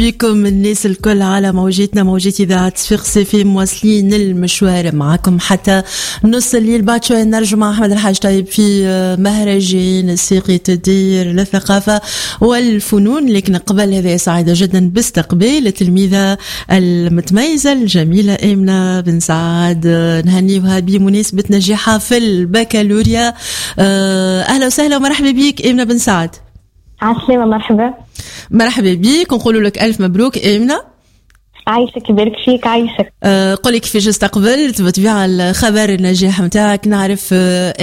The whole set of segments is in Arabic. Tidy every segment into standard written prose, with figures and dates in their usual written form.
بكم الناس الكل على موجتنا موجة إذاعة صفاقس في مواصلين المشوار معكم حتى نص الليل. بعد شوية نرجع مع أحمد الحاج طيب في مهرجان ساقية الدير للثقافة والفنون. لكن قبل هذا سعيدة جدا باستقبال التلميذة المتميزة الجميلة آمنة بن سعد، نهنيوها بمناسبة نجاحها في البكالوريا. أهلا وسهلا ومرحبا بك آمنة بن سعد. عسلامة، مرحبا بيك ونقول لك ألف مبروك آمنة. عايشك يبارك فيك. عايشك. قولي كيفاش استقبلت بطبيعة الخبر النجاح متاعك؟ نعرف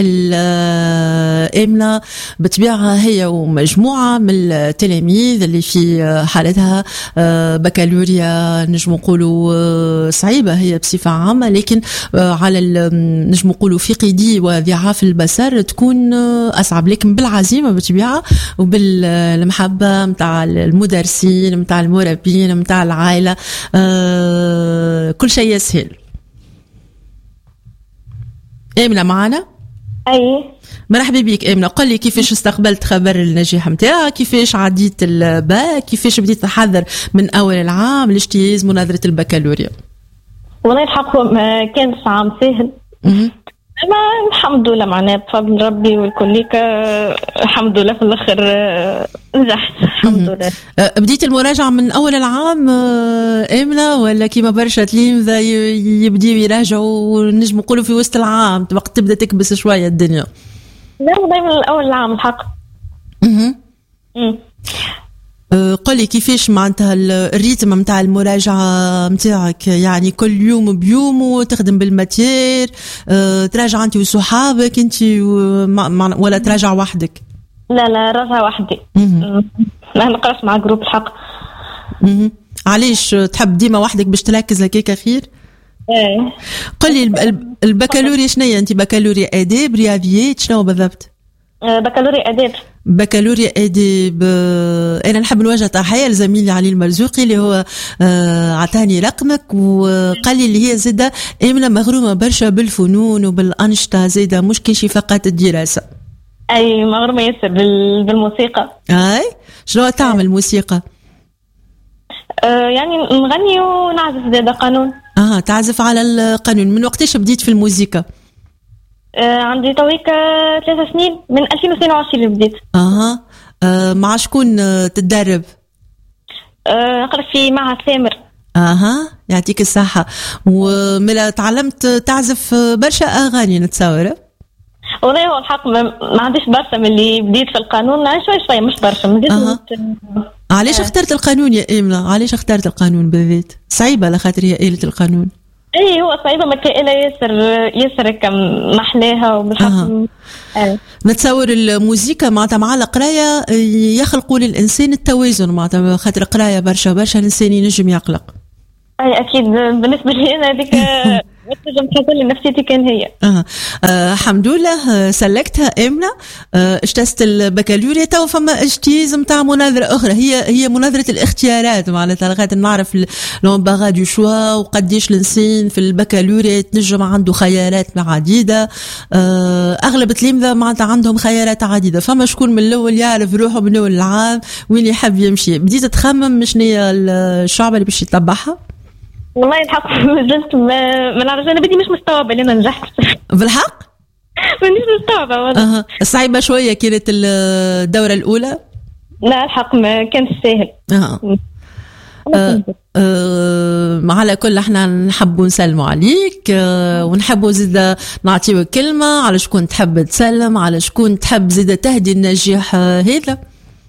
آمنة بطبيعة هي ومجموعة من التلاميذ اللي في حالتها بكالوريا نجم نقولوا صعيبة هي بصفة عامة، لكن على نجم نقولوا في قيدي وضعاف البصر تكون أصعب، لكن بالعزيمة بطبيعة وبالمحبة متاع المدرسين متاع المربين متاع العائلة كل شيء يسهل. آمنة معنا؟ أي مرحبا بك آمنة. قل لي كيفاش استقبلت خبر النجاح متاعك، كيفاش عديت الباك، كيفاش بديت تحضر من أول العام لاجتياز مناظرة البكالوريا؟ والله الحق ما كانش عام سهل، الحمد لله معناه بفضل ربي والكليك الحمد لله في الاخر نجحت الحمد لله. بديت المراجعه من اول العام آمنة ولا كيما برشا تلامذة يبديو يراجعوا ونجم نقولوا في وسط العام وقت تبدا تكبس شويه الدنيا؟ لا والله من اول العام الحق. قولي كيفاش معناتها الريتم متاع المراجعة متاعك، يعني كل يوم بيوم وتخدم بالماتير، تراجع انت وصحابك انت ولا تراجع وحدك؟ لا راجع وحدي. ما نقراش مع جروب الحق. علاش تحب ديما وحدك باش تركز هكاك خير؟ ايه. قولي البكالوريا شنية انت؟ بكالوريا آداب رياضيات شنو بالضبط؟ بكالوريا آداب. بكالوريا آداب. أنا نحب نوجه تحية لزميلي علي المرزوقي اللي هو عطاني رقمك وقال لي اللي هي زادة آمنة مغرومة برشا بالفنون وبالأنشطة زادة، مش كيشي فقط الدراسة. أي مغرومة ياسر بالموسيقى. أي شنو تعمل موسيقى؟ يعني نغني ونعزف زادة قانون. تعزف على القانون. من وقتاش بديت في الموسيقى؟ عندي تويك 3 سنين، من 2022 بديت. مع شكون تتدرب؟ نقرا في معهد ثامر. يعطيك الصحة. وملا تعلمت تعزف برشا أغاني نتصور؟ والله هو الحق ما عنديش برشا من اللي بديت في القانون، شوي مش برشا. علاش اخترت القانون يا آمنة؟ علاش اخترت القانون بالذات؟ صعيبة لخاطر هي آلة القانون. اي هو صعيبه ما كائله ياسر كم محلاها وبالحق. نتصور الموسيقى معناتها مع القرايه يخلقوا للانسان التوازن، معناتها خاطر القرايه برشا الانسان ينجم يقلق. اي اكيد بالنسبه لي انا هذيك تنجم تحصل لي نفسيتي كان هي. الحمد لله سلكتها آمنة، اجتزت البكالوريا. تو فما اجتياز نتاع مناظرة أخرى، هي مناظرة الاختيارات معناتها لغاية نعرف لون باغا دو شوا وقديش الإنسان في البكالوريا تنجم عنده خيارات عديدة. أغلب التلامذة معناتها عندهم خيارات عديدة، فما شكون من الأول يعرف روحه من أول العام وين يحب يمشي. بديت تخمم شنو هي الشعب اللي باش يتبعها؟ والله الحق زلت ما نعرفش، انا بدي مش مستوعبه اللي انا نجحت بالحق. مانيش مستوعبه والله. صعيبه شويه كانت الدوره الاولى. لا الحق ما كانش سهل. على كل احنا نحبوا نسلموا عليك ونحبوا زيدا نعطيو كلمه على شكون تحب تسلم، على شكون تحب زيدا تهدي النجاح هذا.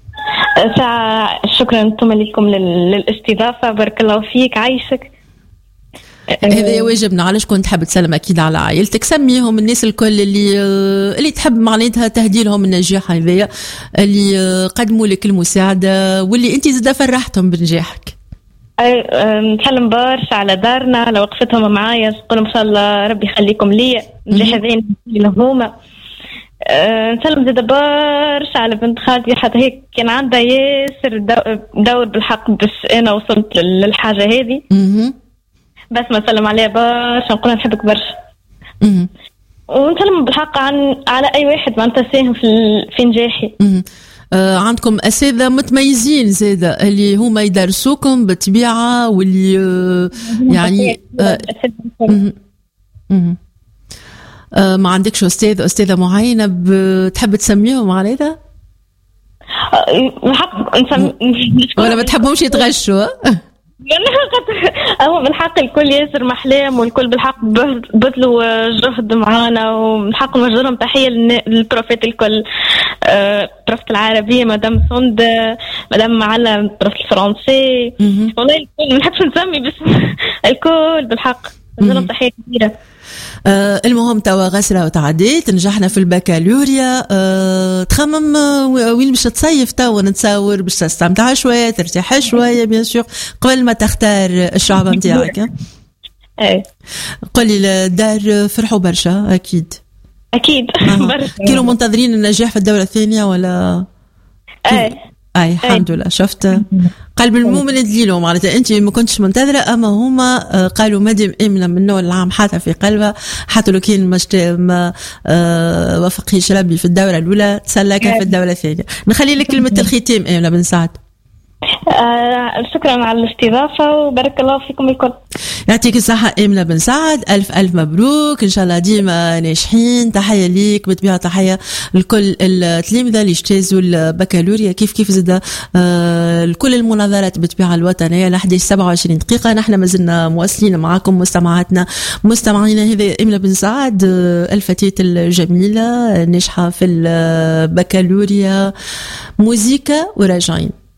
شكرا انتم لكم للاستضافه، بارك الله فيك. عايشك. هذا واجبنا. علاش كنت تحب تسلم اكيد على عائلتك، سميهم الناس الكل اللي تحب معناتها تهدي لهم النجاح هذايا، اللي قدموا لك المساعده واللي انت زاد فرحتهم بنجاحك. نتكلم برشا على دارنا على وقفتهم معايا، نقول ان شاء الله ربي يخليكم لي نجاح هذين هما. نسلم زاد برشا على بنت خالتي، حتى هيك كان عندها ياسر دور بالحق باش انا وصلت للحاجه هذه. بس ما نسلم عليها برشا، نقول نحبك برشا. ونسلم بالحق على اي واحد معناتها ساهم في نجاحي. عندكم أساتذة متميزين زادة اللي هما يدرسوكم بالطبيعة واللي يعني ما عندكش أستاذة معينة بتحب تسميهم على هذا؟ ولا ما تحبهمش يتغشوا؟ هو بالحق الكل ياسر محلام والكل بالحق بذلوا جهد معانا وبالحق نوجه لهم تحية للبروفيت الكل. بروفيت العربية مدام سند، مدام معلم بروفيت الفرنسي، والله الكل ما نحبش نسمي بس الكل بالحق نوجه لهم تحية كبيرة. المهم توا غسرة وتعديت نجحنا في البكالوريا. تخمم وين باش تصيف توا؟ نتصور باش تستمتع شوية ترتاح شوية بيان سور قبل ما تختار الشعب نتاعك. قولي الدار فرحوا برشا أكيد كانوا منتظرين النجاح في الدورة الثانية ولا؟ اي الحمد لله. شفت قلب المؤمن دليله معناتها انت ما كنتش منتظره، اما هما قالوا مادام امنه من نوع العام حتى في قلبها، حتى لو كان ما وفقهش ربي في الدوره الاولى تسلكها في الدوره الثانيه. نخلي لك كلمه الختام امنه بن سعد. شكرا على الاستضافة وبارك الله فيكم الكل. يعطيك الصحة آمنة بن سعد، ألف مبروك إن شاء الله ديما ناجحين. تحية ليك بالطبيعة، تحية لكل التلامذة اللي اجتازوا البكالوريا كيف زاد كل المناظرات بالطبيعة الوطنية ل 27 دقيقة. نحن ما زلنا مواصلين معكم مستمعينا. هذا آمنة بن سعد الفتاة الجميلة ناجحة في البكالوريا موسيقى وراجعين.